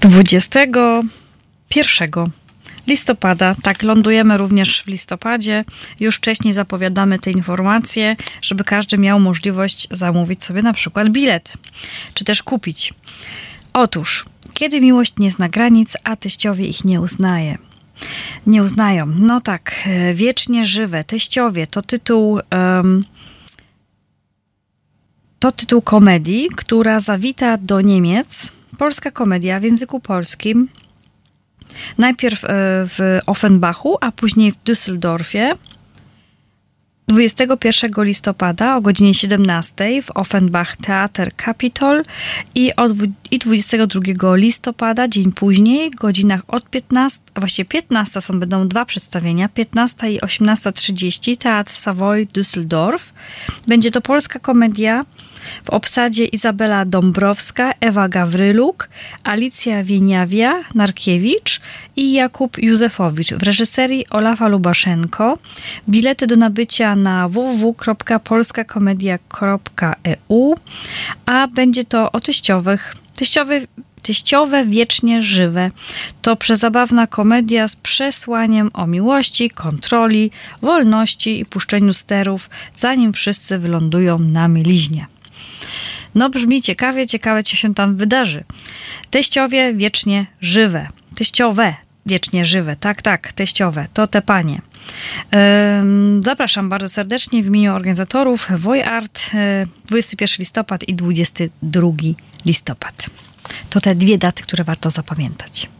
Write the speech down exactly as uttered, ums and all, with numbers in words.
dwudziestego pierwszego listopada, tak, lądujemy również w listopadzie. Już wcześniej zapowiadamy te informacje, żeby każdy miał możliwość zamówić sobie na przykład bilet, czy też kupić. Otóż, kiedy miłość nie zna granic, a teściowie ich nie uznaje. Nie uznają. No tak, wiecznie żywe. Teściowie to tytuł... Um, to tytuł komedii, która zawita do Niemiec. Polska komedia w języku polskim. Najpierw w Offenbachu, a później w Düsseldorfie. dwudziestego pierwszego listopada o godzinie siedemnastej w Offenbach Theater Capitol i, od, i dwudziestego drugiego listopada, dzień później, w godzinach od piętnastej, a właściwie piętnastej są, będą dwa przedstawienia, piętnasta i osiemnasta trzydzieści, Teatr Savoy Düsseldorf. Będzie to polska komedia w obsadzie Izabela Dąbrowska, Ewa Gawryluk, Alicja Wieniawia-Narkiewicz i Jakub Józefowicz w reżyserii Olafa Lubaszenko. Bilety do nabycia na w w w kropka polska komedia kropka e u, a będzie to o teściowych. Teściowy Teściowe wiecznie żywe. To przezabawna komedia z przesłaniem o miłości, kontroli, wolności i puszczeniu sterów, zanim wszyscy wylądują na mieliźnie. No brzmi ciekawie, ciekawe co się tam wydarzy. Teściowie wiecznie żywe. Teściowe wiecznie żywe. Tak, tak, teściowe. To te panie. Zapraszam bardzo serdecznie w imieniu organizatorów Wojart, dwudziestego pierwszego listopada i dwudziestego drugiego listopada. To te dwie daty, które warto zapamiętać.